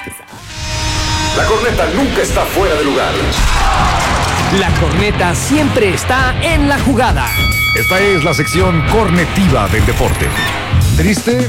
La corneta nunca está fuera de lugar. La corneta siempre está en la jugada. Esta es la sección cornetiva del deporte. Triste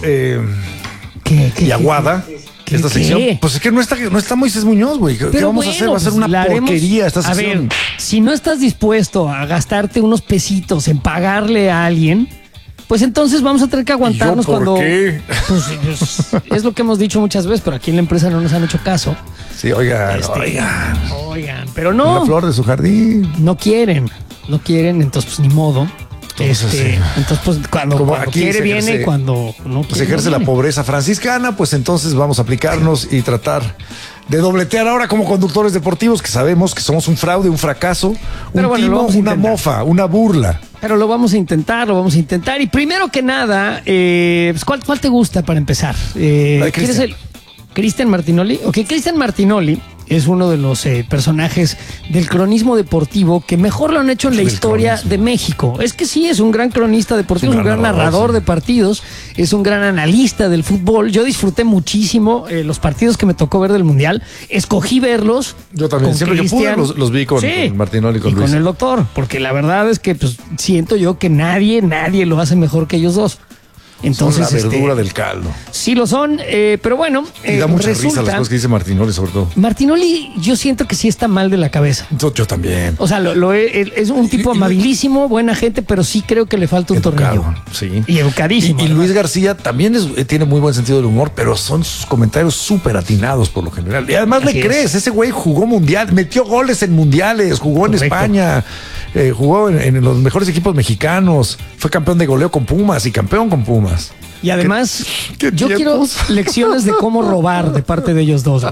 y aguada. Esta sección, pues es que no está Moisés Muñoz, güey. ¿Qué vamos a hacer? Va a ser una porquería esta sección. A ver, si no estás dispuesto a gastarte unos pesitos en pagarle a alguien, pues entonces vamos a tener que aguantarnos cuando. ¿Por qué? Pues, es lo que hemos dicho muchas veces, pero aquí en la empresa no nos han hecho caso. Sí, oigan. Oigan, pero no. La flor de su jardín. No quieren, entonces pues ni modo. Entonces pues cuando quiere viene y cuando no quiere. Se ejerce la pobreza franciscana, pues entonces vamos a aplicarnos y tratar de dobletear ahora como conductores deportivos, que sabemos que somos un fraude, un fracaso, un timo, una mofa, una burla. Pero lo vamos a intentar. Y primero que nada, pues, ¿cuál te gusta para empezar? ¿Quieres el Cristian Martinoli? Ok, Cristian Martinoli es uno de los personajes del cronismo deportivo que mejor lo han hecho en la historia de México. Es que sí, es un gran cronista deportivo, es un gran narrador de partidos, es un gran analista del fútbol. Yo disfruté muchísimo los partidos que me tocó ver del Mundial. Escogí verlos. Yo también, siempre que pude los vi con Martinoli y con Luis. Con el doctor, porque la verdad es que pues, siento yo que nadie lo hace mejor que ellos dos. Entonces, son la verdura del caldo. Sí lo son, pero bueno. Y da mucha risa las cosas que dice Martinoli, sobre todo. Martinoli, yo siento que sí está mal de la cabeza. Yo también. O sea, es un tipo amabilísimo, buena gente, pero sí creo que le falta un tornillo. Sí. Y educadísimo. Y Luis García también tiene muy buen sentido del humor, pero son sus comentarios súper atinados por lo general. Y además le crees, ese güey jugó mundial, metió goles en mundiales, jugó en España, jugó en los mejores equipos mexicanos, fue campeón de goleo con Pumas y campeón con Pumas. Y además, yo quiero lecciones de cómo robar de parte de ellos dos.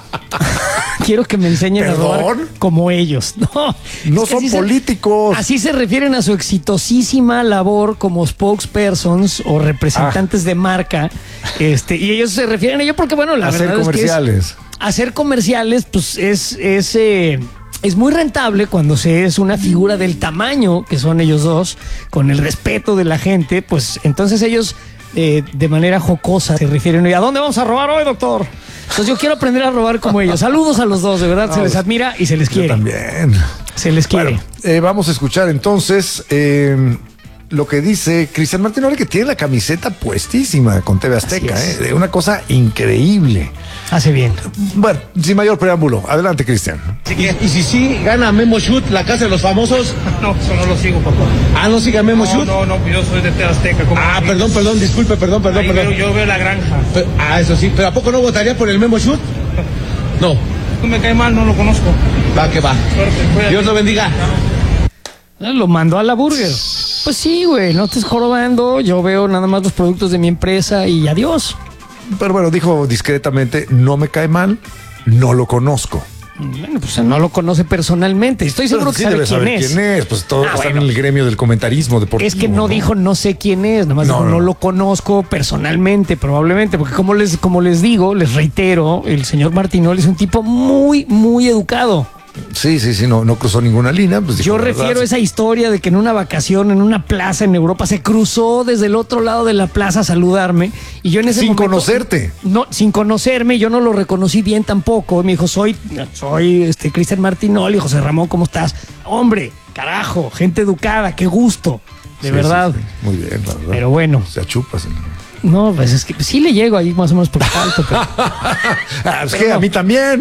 Quiero que me enseñen a robar como ellos. No son políticos. Así se refieren a su exitosísima labor como spokespersons o representantes de marca. Y ellos se refieren a ello porque, bueno, la verdad es que hacer comerciales, pues es muy rentable cuando se es una figura del tamaño que son ellos dos, con el respeto de la gente, pues entonces ellos de manera jocosa se refieren a dónde vamos a robar hoy, doctor. Entonces yo quiero aprender a robar como ellos. Saludos a los dos, de verdad, se les admira y se les quiere. Yo también. Se les quiere. Bueno, vamos a escuchar entonces lo que dice Cristian Martinoli, que tiene la camiseta puestísima con TV Azteca, de una cosa increíble. Hace bien. Bueno, sin mayor preámbulo, adelante, Cristian. ¿Y si sí gana Memo Shoot, la casa de los famosos? No, eso no lo sigo, papá. Ah, ¿no sigue Memo Shoot? No, yo soy de TV Azteca. Perdón, disculpe, perdón. Yo veo La Granja. Eso sí, pero ¿a poco no votaría por el Memo Shoot? No. No me cae mal, no lo conozco. Va, que va. Suerte, Dios lo bendiga. Lo mandó a la burger. Pues sí, güey, no estés jorobando. Yo veo nada más los productos de mi empresa y adiós. Pero bueno, dijo discretamente, no me cae mal, no lo conozco. Bueno, pues no lo conoce personalmente. Estoy seguro que sabe quién es. ¿Quién es? Pues todos están en el gremio del comentarismo deportivo. Es que no dijo no sé quién es, nada más dijo no lo conozco personalmente, probablemente, porque como les digo, les reitero, el señor Martinoli es un tipo muy, muy educado. Sí, no cruzó ninguna línea. Pues yo refiero a esa historia de que en una vacación, en una plaza en Europa, se cruzó desde el otro lado de la plaza a saludarme y yo en ese momento... Sin conocerte. No, sin conocerme, yo no lo reconocí bien tampoco. Me dijo, soy Cristian Martinoli. José Ramón, ¿cómo estás? Hombre, carajo, gente educada, qué gusto, de verdad. Sí. Muy bien, la verdad. Pero bueno. Se achupas. No, pues es que sí le llego ahí más o menos por alto. Pero... es que a mí también.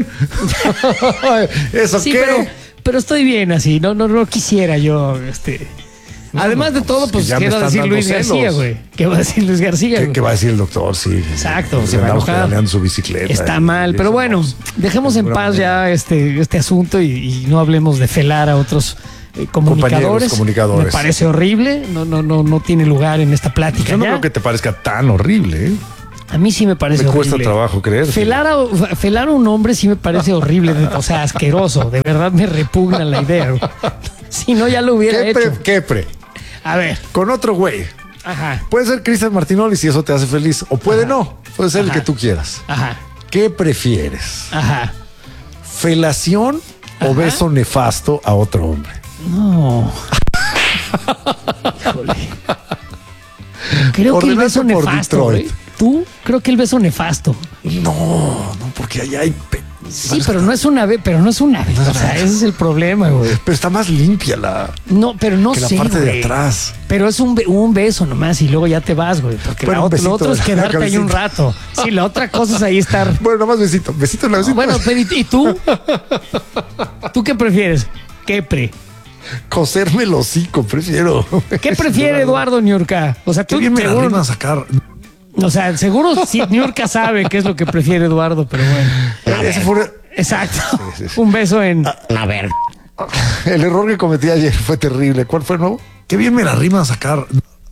¿Eso sí, qué? Pero estoy bien así. No quisiera yo. Además de todo, pues, ¿qué va a decir Luis García, güey? ¿Qué va a decir Luis García? ¿Qué va a decir el doctor? Sí. Exacto. Se va a enojar. Su bicicleta. Está mal. Pero bueno, dejemos en paz ya este asunto y no hablemos de felar a otros comunicadores. Me parece horrible. No tiene lugar en esta plática. Yo no creo que te parezca tan horrible, ¿eh? A mí sí me parece horrible. Me cuesta trabajo creer. Felar a un hombre sí me parece horrible, o sea, asqueroso. De verdad me repugna la idea. Si no, ya lo hubiera hecho. A ver. Con otro güey. Ajá. Puede ser Cristian Martinoli si eso te hace feliz. O puede no. Puede ser el que tú quieras. Ajá. ¿Qué prefieres? Ajá. ¿Felación o beso nefasto a otro hombre? No. Híjole. Creo que el beso nefasto, tú, creo que el beso nefasto. No, porque allá hay... Sí, pero no es una vez, o sea, ese es el problema, güey. Pero está más limpia No, pero no que sé, la parte güey. de atrás. Pero es un beso nomás y luego ya te vas, güey. Porque Bueno, lo otro es quedarte ahí un rato. Sí, la otra cosa es ahí estar. Bueno, nomás besito en la besita. Bueno, pero ¿y tú? ¿Tú qué prefieres? Coserme el hocico, prefiero. ¿Qué prefiere Eduardo Niurka? O sea, Qué tú bien me la seguro... arriman a sacar. O sea, seguro sí, Niurka sabe qué es lo que prefiere Eduardo, pero bueno. Ese fue Exacto. Un beso en... A ver. el error que cometí ayer, fue terrible. ¿Cuál fue, no? Qué bien me la arriman a sacar.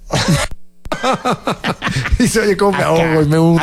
Y se oye cómo me ahogo y me hundo.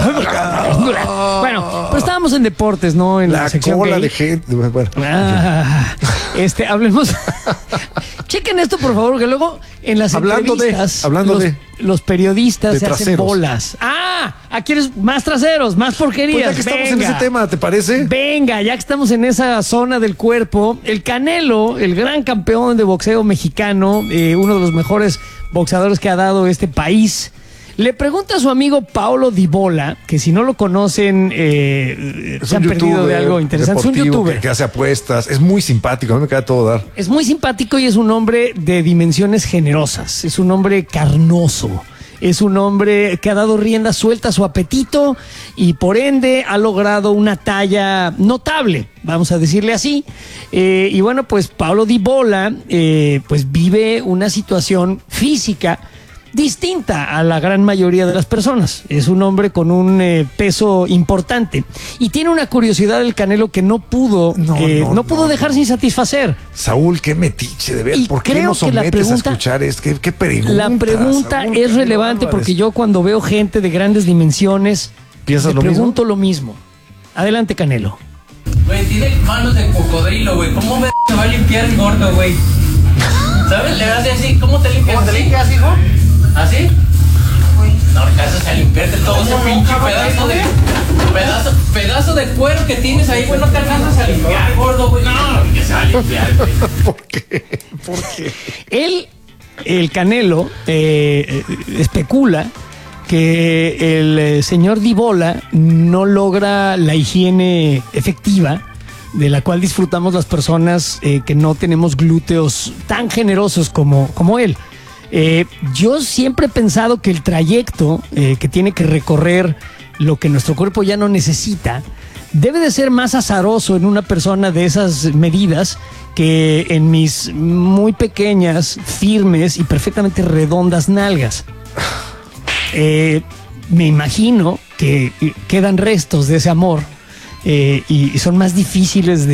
Bueno, pero estábamos en deportes, ¿no? En la sección cola gay. de gente. Bueno. Hablemos. Chequen esto, por favor, que luego en las entrevistas los periodistas se hacen bolas. ¿Quieres más traseros, más porquerías? Pues ya que estamos en ese tema, ¿te parece? Venga, ya que estamos en esa zona del cuerpo, el Canelo, el gran campeón de boxeo mexicano, uno de los mejores boxeadores que ha dado este país, le pregunta a su amigo Paulo Dybala, que si no lo conocen, se han perdido de algo interesante. Es un youtuber que hace apuestas, es muy simpático, a mí me queda todo dar. Es muy simpático y es un hombre de dimensiones generosas, es un hombre carnoso. Es un hombre que ha dado rienda suelta a su apetito y por ende ha logrado una talla notable, vamos a decirle así. Y bueno, pues Paulo Dybala pues vive una situación física distinta a la gran mayoría de las personas. Es un hombre con un peso importante y tiene una curiosidad del Canelo que no pudo dejar sin satisfacer. Saúl, qué metiche de ver. Y ¿Por qué creo nos que la sometes pregunta, a escuchar esto? ¿Qué pregunta? La pregunta Saúl, es relevante porque yo cuando veo gente de grandes dimensiones ¿piensas me lo pregunto lo mismo. Adelante, Canelo. Güey, tiene manos de cocodrilo, güey. ¿Cómo se va a limpiar el gordo, güey? ¿Sabes? Le hace así. ¿Cómo te limpias? ¿Cómo te limpias, hijo? ¿Así? No alcanzas a limpiarte todo ese pinche pedazo de cuero que tienes ahí, güey. No te alcanzas a limpiar, gordo, güey. No, que se va a limpiar, güey. ¿Por qué? El Canelo especula que el señor Dybala no logra la higiene efectiva de la cual disfrutamos las personas que no tenemos glúteos tan generosos como él. Yo siempre he pensado que el trayecto que tiene que recorrer lo que nuestro cuerpo ya no necesita debe de ser más azaroso en una persona de esas medidas que en mis muy pequeñas, firmes y perfectamente redondas nalgas. Me imagino que quedan restos de ese amor y son más difíciles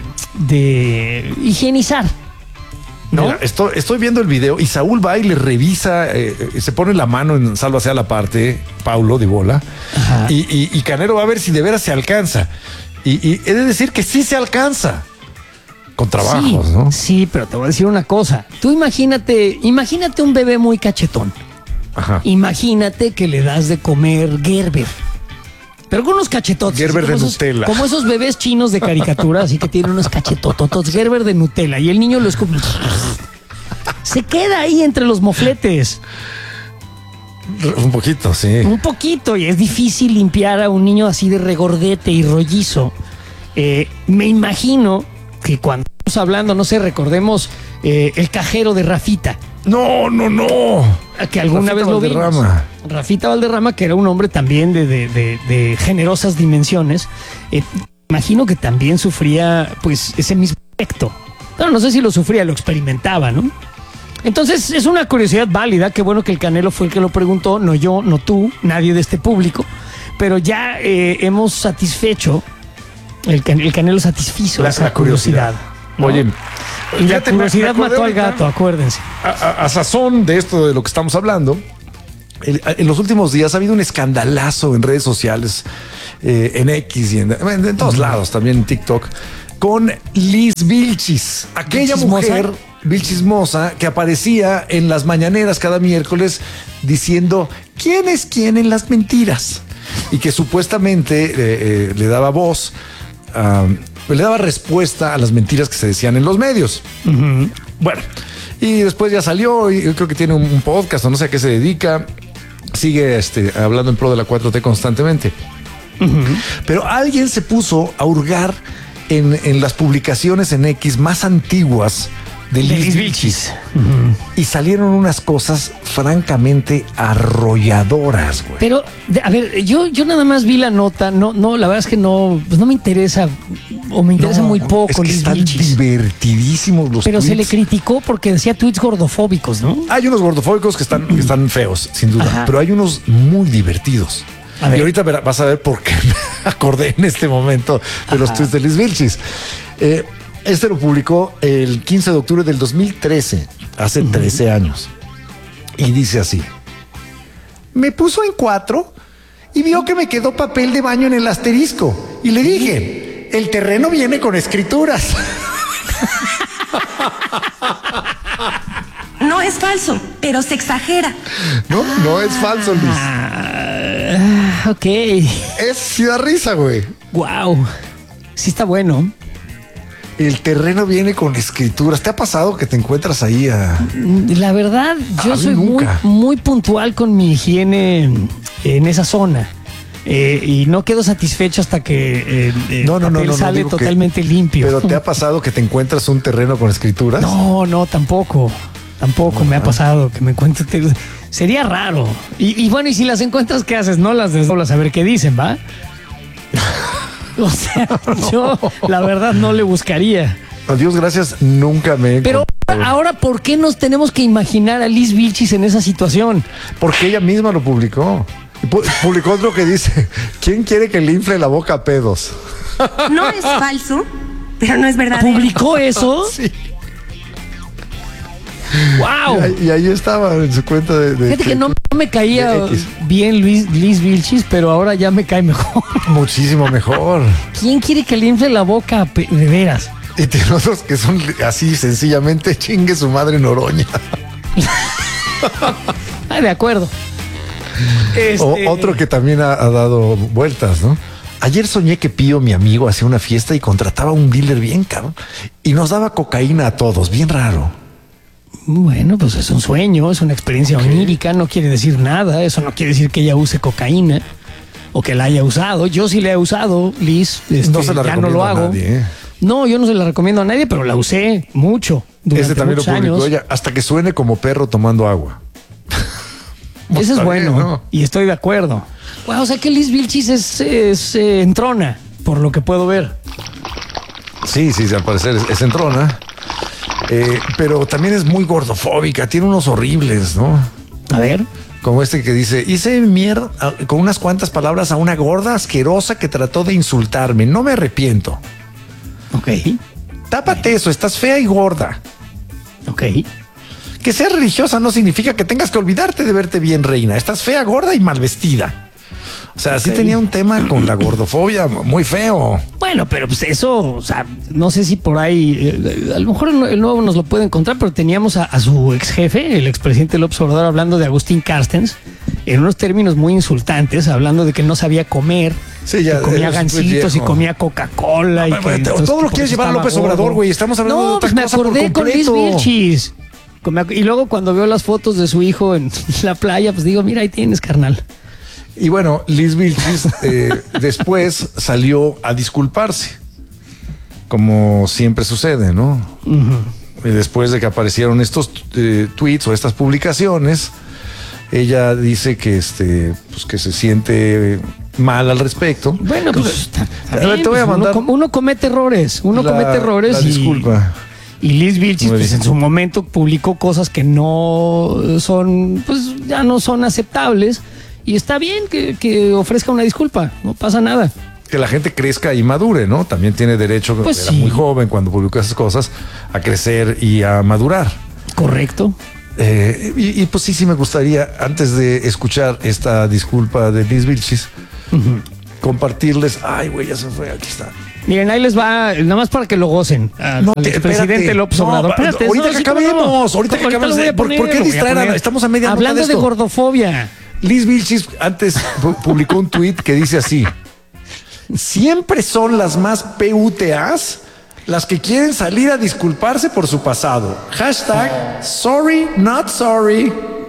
de higienizar, ¿no? Mira, estoy viendo el video y Saúl va y le revisa, se pone la mano en salvo hacia la parte, Paulo Dybala, y Canelo va a ver si de veras se alcanza. Y he de decir que sí se alcanza. Con trabajos, sí, ¿no? Sí, pero te voy a decir una cosa. Tú imagínate un bebé muy cachetón. Ajá. Imagínate que le das de comer Gerber. Pero con unos cachetotes. Gerber de Nutella. Como esos bebés chinos de caricatura, así que tienen unos cachetototos. Gerber de Nutella. Y el niño lo escupe. Se queda ahí entre los mofletes. Un poquito, sí. Un poquito. Y es difícil limpiar a un niño así de regordete y rollizo. Me imagino que cuando estamos hablando, no sé, recordemos el cajero de Rafita. No. Que alguna vez lo vimos. Rafita Valderrama, que era un hombre también de generosas dimensiones. Imagino que también sufría pues ese mismo efecto. Pero no sé si lo sufría, lo experimentaba, ¿no? Entonces es una curiosidad válida. Qué bueno que el Canelo fue el que lo preguntó, no yo, no tú, nadie de este público. Pero ya hemos satisfecho, el Canelo satisfizo esa curiosidad, ¿no? Oye, y la curiosidad mató al gato, acuérdense. A sazón de esto de lo que estamos hablando, en los últimos días ha habido un escandalazo en redes sociales, en X y en todos lados, también en TikTok, con Liz Vilchis, aquella mujer Vilchismosa que aparecía en las mañaneras cada miércoles diciendo quién es quién en las mentiras y que supuestamente le daba voz, le daba respuesta a las mentiras que se decían en los medios. Bueno, y después ya salió y yo creo que tiene un podcast o no sé a qué se dedica. sigue hablando en pro de la 4T constantemente. Pero alguien se puso a hurgar en las publicaciones en X más antiguas de Liz Vilchis. Y salieron unas cosas francamente arrolladoras, güey. Pero, a ver, yo nada más vi la nota, no, la verdad es que no, pues no me interesa, o me interesa muy poco. Es que Liz están Vilchis. divertidísimos los Pero tweets. se le criticó porque decía tweets gordofóbicos, ¿no? Hay unos gordofóbicos que están feos, sin duda, Ajá. pero hay unos muy divertidos. A ver. Y ahorita vas a ver por qué me acordé en este momento de los tweets de Liz Vilchis. Lo publicó el 15 de octubre del 2013, hace 13 años. Y dice así: me puso en 4 y vio que me quedó papel de baño en el asterisco. Y le dije, el terreno viene con escrituras. No es falso, pero se exagera. No es falso, Luis. Ok. Sí da risa, güey. Wow. Sí está bueno. El terreno viene con escrituras. ¿Te ha pasado que te encuentras ahí La verdad, yo soy muy puntual con mi higiene en esa zona. Y no quedo satisfecho hasta que el papel sale totalmente limpio. ¿Pero te ha pasado que te encuentras un terreno con escrituras? No, tampoco. Tampoco me ha pasado que me encuentre. Sería raro. Y bueno, y si las encuentras, ¿qué haces? No las desdoblas a ver qué dicen, ¿va? O sea, yo la verdad no le buscaría. A Dios gracias, nunca me he Pero ahora, ¿por qué nos tenemos que imaginar a Liz Vilchis en esa situación? Porque ella misma lo publicó. Publicó otro que dice: ¿quién quiere que le infle la boca a pedos? No es falso, pero no es verdad. ¿Publicó eso? Sí. ¡Wow! Y ahí estaba en su cuenta de Fíjate que no me caía bien Liz Vilchis, pero ahora ya me cae mejor. Muchísimo mejor. ¿Quién quiere que le infle la boca de veras? Y tiene otros que son así sencillamente: chingue su madre Noroña. Ay, de acuerdo. Otro que también ha dado vueltas, ¿no? Ayer soñé que Pío, mi amigo, hacía una fiesta y contrataba a un dealer bien cabrón y nos daba cocaína a todos, bien raro. Bueno, pues es un sueño, es una experiencia onírica, no quiere decir nada, eso no quiere decir que ella use cocaína o que la haya usado. Yo sí la he usado, Liz, no se la ya no lo hago. A nadie, ¿eh? No, yo no se la recomiendo a nadie, pero la usé mucho durante también muchos lo publicó años. ella, hasta que suene como perro tomando agua. Ese es bueno, bien, ¿no? Y estoy de acuerdo. Bueno, o sea que Liz Vilchis es entrona, por lo que puedo ver. Sí, al parecer es entrona. Pero también es muy gordofóbica, tiene unos horribles, ¿no? A ver. Como este que dice: hice mierda con unas cuantas palabras a una gorda asquerosa que trató de insultarme. No me arrepiento. Ok. Tápate eso, estás fea y gorda. Ok. Que seas religiosa no significa que tengas que olvidarte de verte bien, reina. Estás fea, gorda y mal vestida. O sea, sí tenía un tema con la gordofobia muy feo. Bueno, pero pues eso, o sea, no sé si por ahí, a lo mejor el nuevo nos lo puede encontrar, pero teníamos a su ex jefe, el expresidente López Obrador, hablando de Agustín Carstens, en unos términos muy insultantes, hablando de que no sabía comer, sí, ya, que comía gancitos y comía Coca-Cola. Y que todo lo quieres llevar a López Obrador, güey. Estamos hablando de otra cosa. No, pues me acordé con Liz Vilchis. Y luego cuando veo las fotos de su hijo en la playa, pues digo, mira, ahí tienes, carnal. Y bueno, Liz Vilchis después salió a disculparse, como siempre sucede, ¿no? Y después de que aparecieron estos tweets o estas publicaciones, ella dice que pues que se siente mal al respecto. Bueno, pues te voy a mandar. Uno comete errores, La disculpa. Y Liz Vilchis, pues en su momento publicó cosas que no son, pues ya no son aceptables. Y está bien que ofrezca una disculpa, no pasa nada. Que la gente crezca y madure, ¿no? También tiene derecho, pues era muy joven cuando publicó esas cosas, a crecer y a madurar. Correcto. Y pues sí me gustaría, antes de escuchar esta disculpa de Liz Vilchis, compartirles. Ay, güey, ya se fue, aquí está. Miren, ahí les va, nada más para que lo gocen. Al expresidente López Obrador. Espérate, ahorita que acabemos, ahorita que acabemos. ¿Por qué distraer? Estamos a media nota hablando de gordofobia. Liz Vilchis antes publicó un tuit que dice así: siempre son las más PUTAs las que quieren salir a disculparse por su pasado. Hashtag sorry, not sorry.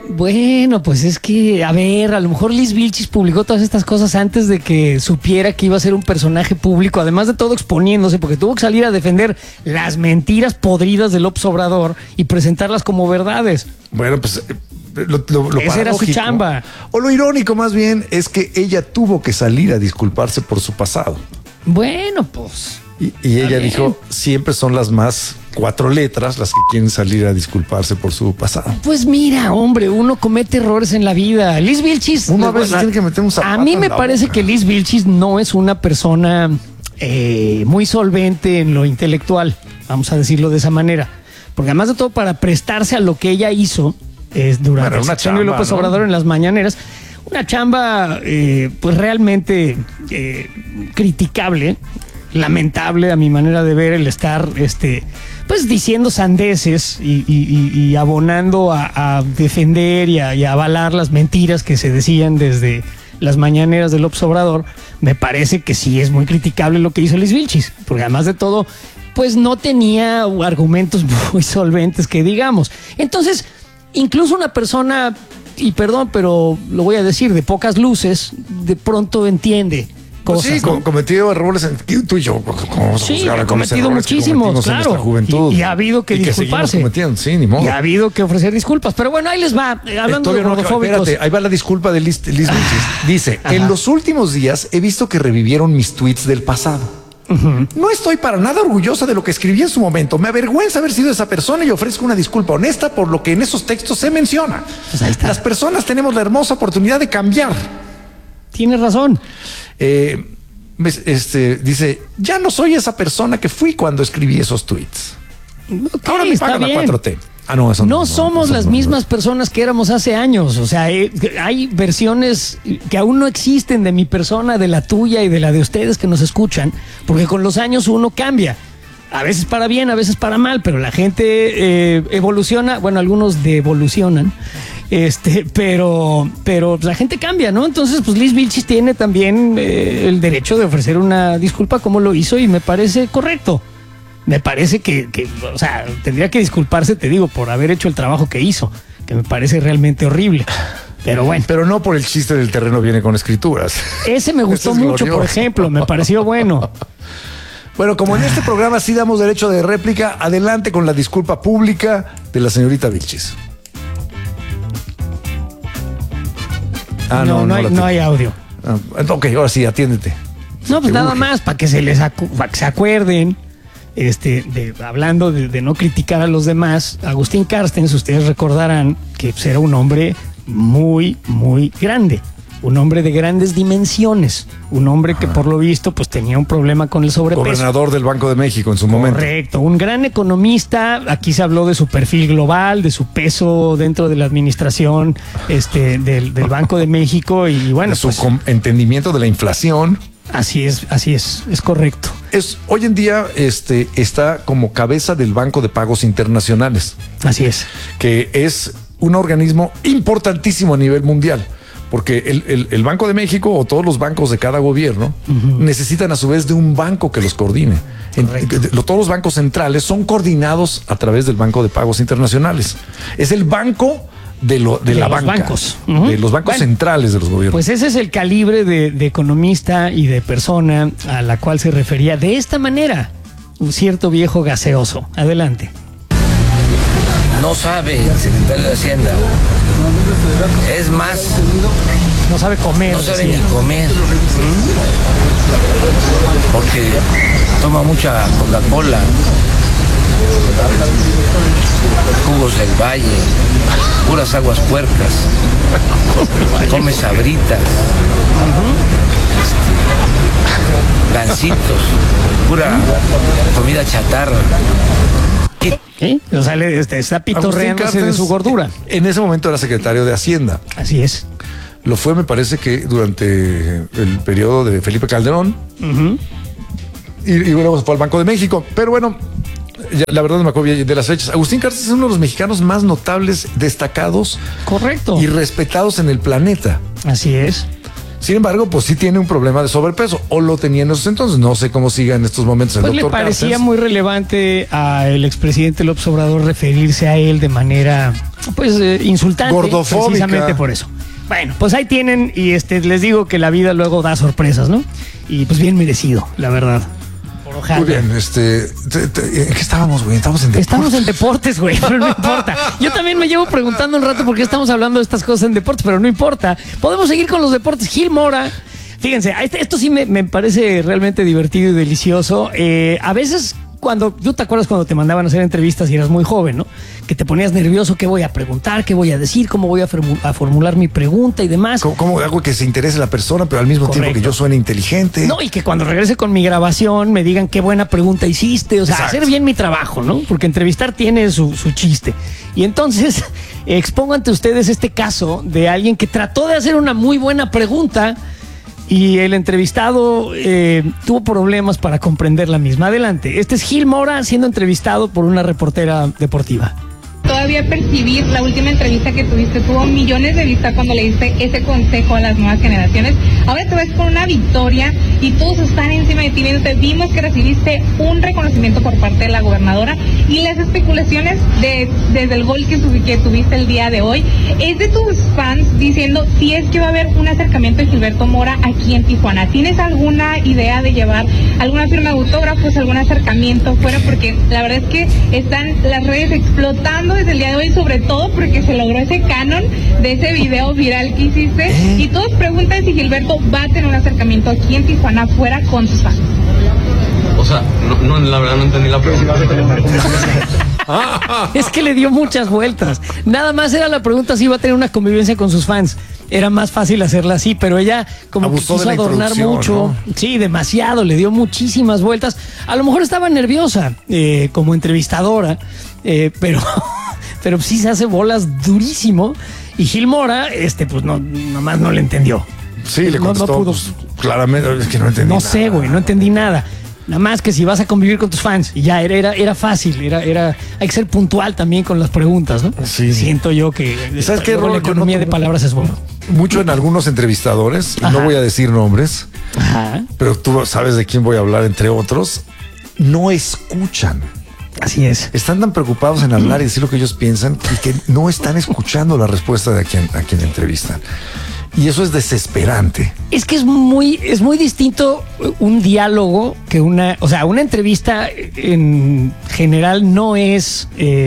Bueno, pues es que, a ver, a lo mejor Liz Vilchis publicó todas estas cosas antes de que supiera que iba a ser un personaje público, además de todo exponiéndose, porque tuvo que salir a defender las mentiras podridas de López Obrador y presentarlas como verdades. Bueno, pues lo esa era su chamba. O lo irónico más bien es que ella tuvo que salir a disculparse por su pasado. Bueno, pues... Y ella dijo, siempre son las más 4 letras las que quieren salir a disculparse por su pasado. Pues mira, hombre, uno comete errores en la vida. Liz Vilchis... Uno a veces tiene que meter un zapato. A mí me parece que Liz Vilchis no es una persona muy solvente en lo intelectual, vamos a decirlo de esa manera. Porque además de todo, para prestarse a lo que ella hizo durante el sexenio de López Obrador en las mañaneras, una chamba pues realmente criticable, lamentable a mi manera de ver, el estar pues diciendo sandeces y abonando a defender y a avalar las mentiras que se decían desde las mañaneras de López Obrador. Me parece que sí es muy criticable lo que hizo Liz Vilchis, porque además de todo pues no tenía argumentos muy solventes que digamos. Entonces, incluso una persona, y perdón, pero lo voy a decir, de pocas luces, de pronto entiende cosas. Pues sí, ¿no? cometido errores en tú y yo. Sí, ha cometido muchísimos, claro. Y ha habido que disculparse. Sí, ni modo. Y ha habido que ofrecer disculpas. Pero bueno, ahí les va. Hablando de gordofóbicos. Espérate, ahí va la disculpa de Liz Vilchis. Dice, en los últimos días he visto que revivieron mis tweets del pasado. No estoy para nada orgullosa de lo que escribí en su momento. Me avergüenza haber sido esa persona y ofrezco una disculpa honesta por lo que en esos textos se menciona. Pues ahí está. Las personas tenemos la hermosa oportunidad de cambiar. Tienes razón. Dice, ya no soy esa persona que fui cuando escribí esos tweets. Okay, ahora me pagan la 4T. Ah, no, eso no somos las mismas personas que éramos hace años. O sea, hay versiones que aún no existen de mi persona, de la tuya y de la de ustedes que nos escuchan, porque con los años uno cambia. A veces para bien, a veces para mal, pero la gente evoluciona. Bueno, algunos devolucionan. Pero la gente cambia, ¿no? Entonces, pues Liz Vilchis tiene también el derecho de ofrecer una disculpa como lo hizo y me parece correcto. Me parece que, o sea, tendría que disculparse, te digo, por haber hecho el trabajo que hizo, que me parece realmente horrible. Pero bueno. Pero no por el chiste del terreno viene con escrituras. Ese me gustó mucho, glorioso. Por ejemplo, me pareció bueno. Bueno, como en este programa sí damos derecho de réplica, adelante con la disculpa pública de la señorita Vilchis. No hay audio. Ok, ahora sí, atiéndete. No, pues nada más, para que se acuerden, hablando de no criticar a los demás. Agustín Carstens, ustedes recordarán que pues, era un hombre muy, muy grande. Un hombre de grandes dimensiones, un hombre que por lo visto pues tenía un problema con el sobrepeso. Gobernador del Banco de México en su momento. Correcto, un gran economista. Aquí se habló de su perfil global, de su peso dentro de la administración del Banco de México y bueno. De su entendimiento de la inflación. Así es correcto. Hoy en día está como cabeza del Banco de Pagos Internacionales. Así es. Que es un organismo importantísimo a nivel mundial. Porque el Banco de México o todos los bancos de cada gobierno necesitan a su vez de un banco que los coordine. Todos los bancos centrales son coordinados a través del Banco de Pagos Internacionales. Es el banco de la banca. Bancos. De los bancos centrales de los gobiernos. Pues ese es el calibre de economista y de persona a la cual se refería de esta manera un cierto viejo gaseoso. Adelante. No sabe el secretario de Hacienda. Es más, no sabe comer. No sabe ni comer. Porque toma mucha Coca-Cola, jugos del Valle, puras aguas puercas, come sabritas, gancitos, pura comida chatarra. ¿Qué? O sea, está pitorreándose de su gordura. En ese momento era secretario de Hacienda. Así es. Lo fue, me parece que durante el periodo de Felipe Calderón. Y luego fue al Banco de México. Pero bueno, la verdad no me acuerdo de las fechas. Agustín Carstens es uno de los mexicanos más notables, destacados. Correcto. Y respetados en el planeta. Así es. Sin embargo, pues sí tiene un problema de sobrepeso, o lo tenía en esos entonces. No sé cómo siga en estos momentos el pues doctor le parecía Carstens. muy relevante al expresidente López Obrador referirse a él de manera, pues, insultante. Gordofóbica. Precisamente por eso. Bueno, pues ahí tienen, y les digo que la vida luego da sorpresas, ¿no? Y pues bien merecido, la verdad. Muy bien, ¿en qué estábamos, güey? Estamos en deportes, güey, pero no importa. Yo también me llevo preguntando un rato por qué estamos hablando de estas cosas en deportes, pero no importa. Podemos seguir con los deportes. Gil Mora, fíjense, esto sí me parece realmente divertido y delicioso. A veces, ¿tú te acuerdas cuando te mandaban a hacer entrevistas y eras muy joven, ¿no? Que te ponías nervioso, qué voy a preguntar, qué voy a decir, cómo voy a formular mi pregunta y demás. ¿Cómo hago que se interese la persona, pero al mismo tiempo que yo suene inteligente? No, y que cuando regrese con mi grabación me digan qué buena pregunta hiciste, o sea, hacer bien mi trabajo, ¿no? Porque entrevistar tiene su chiste. Y entonces expongo ante ustedes este caso de alguien que trató de hacer una muy buena pregunta y el entrevistado tuvo problemas para comprender la misma. Adelante, este es Gil Mora siendo entrevistado por una reportera deportiva. Todavía percibir la última entrevista que tuviste, tuvo millones de vistas cuando le diste ese consejo a las nuevas generaciones. Ahora te ves con una victoria y todos están encima de ti viéndote. Vimos que recibiste un reconocimiento por parte de la gobernadora y las especulaciones desde el gol que tuviste el día de hoy es de tus fans diciendo si es que va a haber un acercamiento de Gilberto Mora aquí en Tijuana. ¿Tienes alguna idea de llevar alguna firma de autógrafos, algún acercamiento fuera? Porque la verdad es que están las redes explotando desde el día de hoy, sobre todo porque se logró ese canon de ese video viral que hiciste y todos preguntan si Gilberto va a tener un acercamiento aquí en Tijuana fuera con sus fans. O sea, no, la verdad no entendí la pregunta. Es que le dio muchas vueltas. Nada más era la pregunta si iba a tener una convivencia con sus fans. Era más fácil hacerla así, pero ella como abusó que quiso adornar mucho. ¿No? Sí, demasiado, le dio muchísimas vueltas. A lo mejor estaba nerviosa como entrevistadora, pero sí se hace bolas durísimo. Y Gil Mora, pues nomás no le entendió. Sí, le contestó, no pudo. Pues, claramente, es que no entendí nada. No sé, güey, no entendí nada. Nada más que si vas a convivir con tus fans, y ya era fácil, hay que ser puntual también con las preguntas, ¿no? Sí. Siento yo que ¿sabes qué, la economía de palabras es bueno. Mucho en algunos entrevistadores, no voy a decir nombres, pero tú sabes de quién voy a hablar, entre otros, no escuchan. Así es. Están tan preocupados en hablar y decir lo que ellos piensan y que no están escuchando la respuesta de a quien entrevistan. Y eso es desesperante. Es que es muy distinto un diálogo que una entrevista en general no es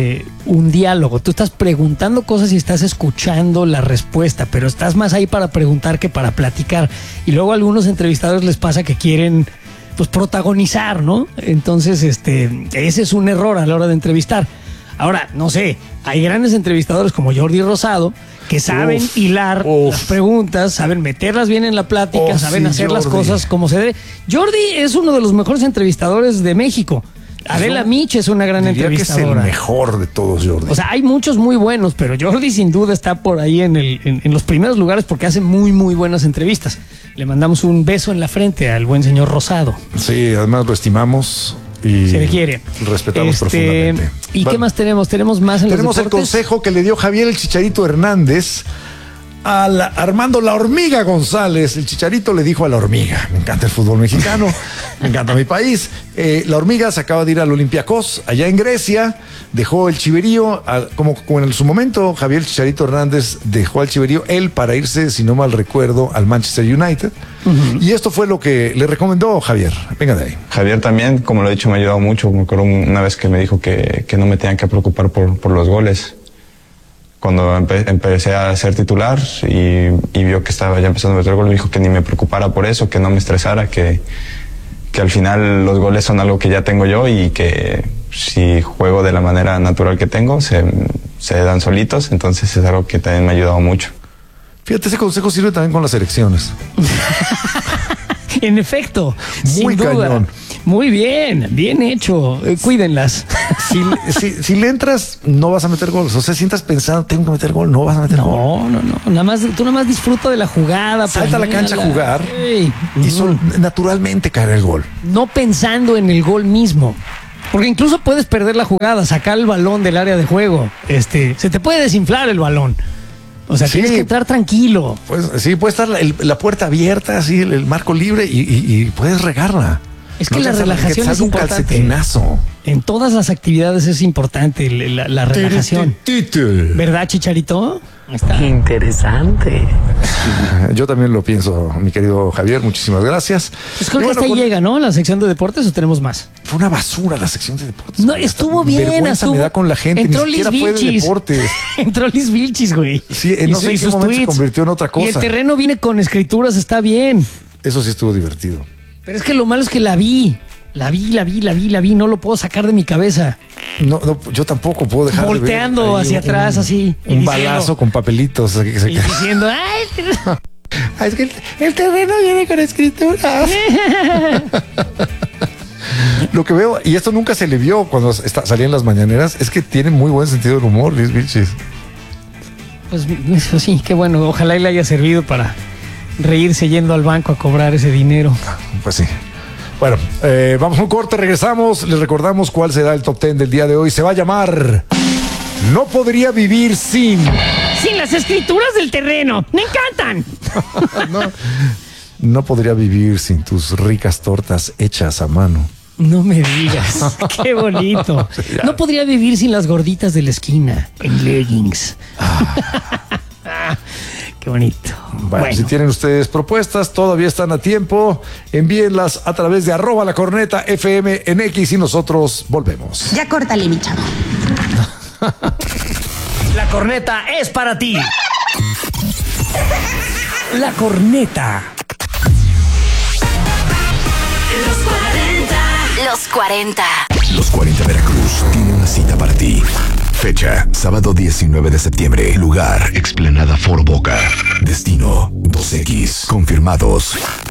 un diálogo. Tú estás preguntando cosas y estás escuchando la respuesta, pero estás más ahí para preguntar que para platicar. Y luego a algunos entrevistadores les pasa que quieren pues protagonizar, ¿no? Entonces, ese es un error a la hora de entrevistar. Ahora, no sé, hay grandes entrevistadores como Jordi Rosado que saben hilar las preguntas, saben meterlas bien en la plática, saben hacer las cosas como se debe. Jordi es uno de los mejores entrevistadores de México. Adela Mich es una gran entrevistadora. Que es el mejor de todos, Jordi. O sea, hay muchos muy buenos, pero Jordi sin duda está por ahí en los primeros lugares porque hace muy, muy buenas entrevistas. Le mandamos un beso en la frente al buen señor Rosado. Sí, además lo estimamos. Y se le quiere. Respetamos profundamente. ¿Y qué más tenemos? Tenemos más en los deportes. Tenemos el consejo que le dio Javier el Chicharito Hernández a Armando La Hormiga González. El Chicharito le dijo a La Hormiga: me encanta el fútbol mexicano, me encanta mi país. La Hormiga se acaba de ir al Olympiacos, allá en Grecia, dejó el Chiverío, como en su momento Javier Chicharito Hernández dejó al Chiverío, él para irse, si no mal recuerdo, al Manchester United. Y esto fue lo que le recomendó Javier. Venga de ahí. Javier también, como lo he dicho, me ha ayudado mucho. Me acuerdo una vez que me dijo que no me tenían que preocupar por los goles. Cuando empecé a ser titular y vio que estaba ya empezando a meter goles, me dijo que ni me preocupara por eso, que no me estresara, que al final los goles son algo que ya tengo yo y que si juego de la manera natural que tengo, se dan solitos. Entonces es algo que también me ha ayudado mucho. Fíjate, ese consejo sirve también con las elecciones. En efecto, muy sin duda. Cañón. Muy bien, bien hecho. Cuídenlas. Si le entras, no vas a meter goles. O sea, si estás pensando, tengo que meter gol, no vas a meter gol. No. Tú nada más disfruta de la jugada. Salta a la cancha a jugar y naturalmente caerá el gol. No pensando en el gol mismo. Porque incluso puedes perder la jugada, sacar el balón del área de juego. Se te puede desinflar el balón. O sea, tienes que entrar tranquilo. Pues sí, puede estar la puerta abierta, así, el marco libre y puedes regarla. Es que la relajación es importante. Un calcetinazo. En todas las actividades es importante la relajación. ¿Verdad, Chicharito? Está interesante. Yo también lo pienso, mi querido Javier. Muchísimas gracias. Pues creo que hasta ahí llega, ¿no? La sección de deportes, ¿o tenemos más? Fue una basura la sección de deportes. No, estuvo bien. Vergüenza me da con la gente. Entró Ni siquiera fue de deportes. Entró Liz Vilchis, güey. Sí, no sé en qué momento se convirtió en otra cosa. Y el terreno viene con escrituras, está bien. Eso sí estuvo divertido. Pero es que lo malo es que la vi. La vi, no lo puedo sacar de mi cabeza. No, yo tampoco puedo dejar volteando de ver hacia atrás así. Un balazo con papelitos. Y diciendo, es que el terreno viene con escrituras. Lo que veo, y esto nunca se le vio cuando salía en las mañaneras, es que tiene muy buen sentido del humor, Liz Vilchis. Pues eso sí, qué bueno. Ojalá le haya servido para reírse yendo al banco a cobrar ese dinero. Pues sí. Bueno, vamos a un corte, regresamos. Les recordamos cuál será el top 10 del día de hoy. Se va a llamar No podría vivir sin las escrituras del terreno. ¡Me encantan! No podría vivir sin tus ricas tortas hechas a mano. No me digas. Qué bonito. No podría vivir sin las gorditas de la esquina en leggings. Qué bonito. Bueno, si tienen ustedes propuestas, todavía están a tiempo. Envíenlas a través de @lacornetafm en X y nosotros volvemos. Ya córtale, mi chavo. La corneta es para ti. La corneta. Los 40. Los 40 Veracruz tiene una cita para ti. Fecha, sábado 19 de septiembre. Lugar, Explanada Foro Boca. Destino, 2X. Confirmados.